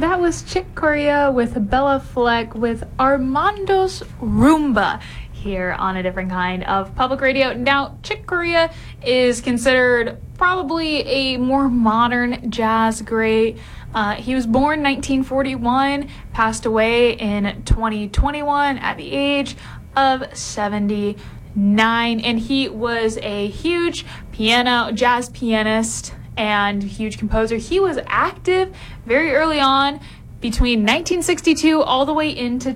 That was Chick Corea with Bella Fleck with Armando's Rumba here on A Different Kind of Public Radio. Now, Chick Corea is considered probably a more modern jazz great. He was born 1941, passed away in 2021 at the age of 79, and he was a huge jazz pianist and huge composer. He was active very early on, between 1962 all the way into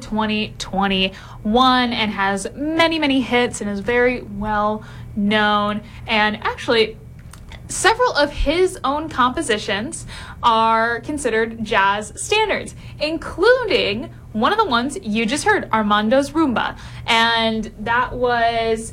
2021, and has many hits and is very well known. And actually, several of his own compositions are considered jazz standards, including one of the ones you just heard, Armando's Rumba. And that was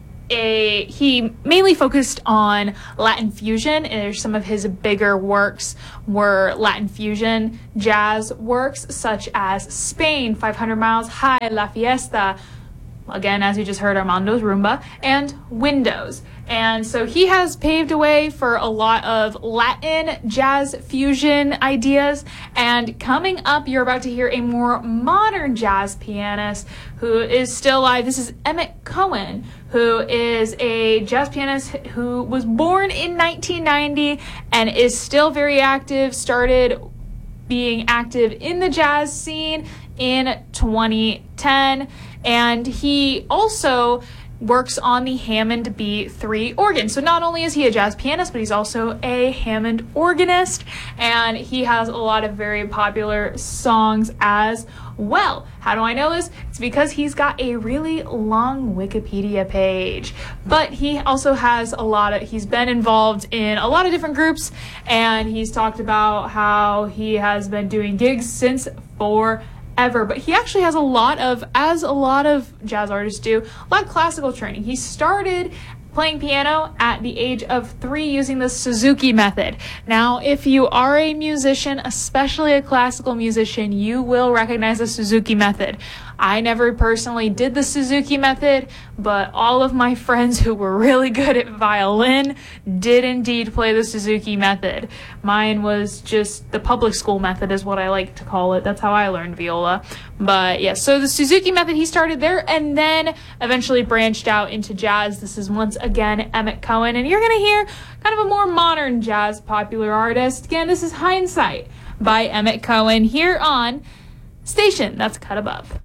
he mainly focused on Latin fusion, and some of his bigger works were Latin fusion jazz works, such as Spain, 500 Miles High, La Fiesta, again, as you just heard, Armando's Rumba, and Windows. And so he has paved a way for a lot of Latin jazz fusion ideas. And coming up, you're about to hear a more modern jazz pianist who is still alive. This is Emmett Cohen, who is a jazz pianist who was born in 1990 and is still very active, started being active in the jazz scene in 2010. And he also works on the Hammond B3 organ. So not only is he a jazz pianist, but he's also a Hammond organist, and he has a lot of very popular songs as well. How do I know this? It's because he's got a really long Wikipedia page. But he also has he's been involved in a lot of different groups, and he's talked about how he has been doing gigs since forever. But he actually has as a lot of jazz artists do, a lot of classical training. He started playing piano at the age of 3 using the Suzuki method. Now, if you are a musician, especially a classical musician, you will recognize the Suzuki method. I never personally did the Suzuki method, but all of my friends who were really good at violin did indeed play the Suzuki method. Mine was just the public school method is what I like to call it. That's how I learned viola. But yeah, so the Suzuki method, he started there and then eventually branched out into jazz. This is once again Emmett Cohen, and you're going to hear kind of a more modern jazz popular artist. Again, this is Hindsight by Emmett Cohen here on Station That's Cut Above.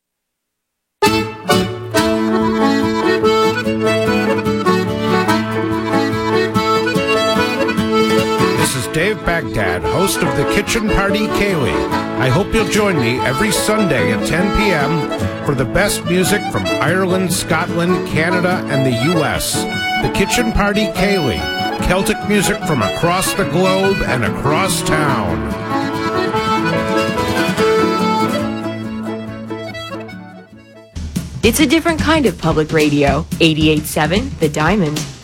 This is Dave Baghdad, host of the Kitchen Party Ceilidh. I hope you'll join me every Sunday at 10 p.m. for the best music from Ireland, Scotland, Canada, and the U.S. The Kitchen Party Ceilidh, Celtic music from across the globe and across town. It's a different kind of public radio. 88.7 The Diamond.